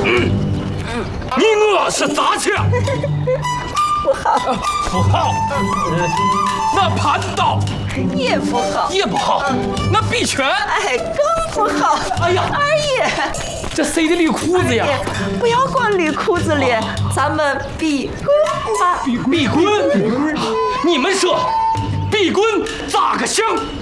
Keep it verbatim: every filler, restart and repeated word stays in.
嗯嗯，你我是咋去？ 不好， 不好。嗯，那盘刀也不好， 也不好。那比拳， 哎，更不好。 哎呀， 二爷， 这谁的绿裤子呀？ 不要光绿裤子了，咱们比棍吧。 比比棍？你们说比棍咋个行？